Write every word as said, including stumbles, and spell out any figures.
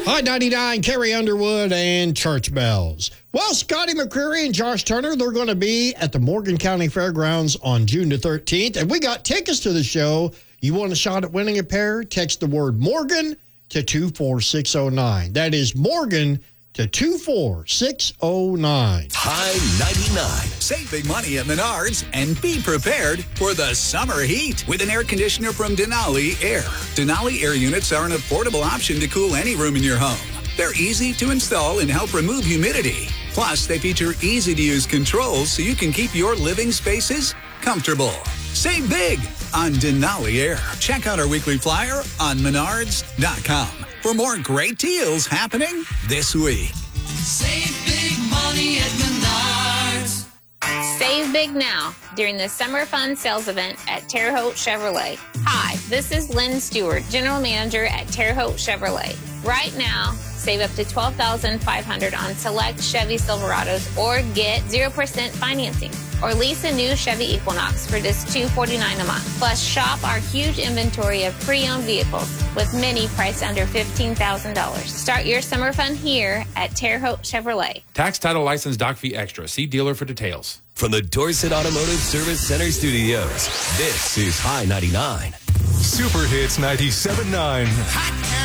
High ninety-nine, Carrie Underwood and Church Bells. Well, Scotty McCreery and Josh Turner, they're going to be at the Morgan County Fairgrounds on June the thirteenth. And we got tickets to the show. You want a shot at winning a pair? Text the word Morgan to two four six oh nine. That is Morgan to two four six oh nine. High ninety-nine. Save big money at Menards and be prepared for the summer heat with an air conditioner from Denali Air. Denali Air units are an affordable option to cool any room in your home. They're easy to install and help remove humidity. Plus, they feature easy-to-use controls so you can keep your living spaces comfortable. Save big on Denali Air. Check out our weekly flyer on menards dot com for more great deals happening this week. Save big money at Menards. Save big now during the Summer Fun Sales Event at Terre Haute Chevrolet. Hi, this is Lynn Stewart, General Manager at Terre Haute Chevrolet. Right now, save up to twelve thousand five hundred dollars on select Chevy Silverados or get zero percent financing. Or lease a new Chevy Equinox for just two hundred forty-nine dollars a month. Plus, shop our huge inventory of pre-owned vehicles with many priced under fifteen thousand dollars. Start your summer fun here at Terre Haute Chevrolet. Tax, title, license, doc fee extra. See dealer for details. From the Dorset Automotive Service Center Studios, this is High ninety-nine. Super Hits ninety-seven point nine. Hot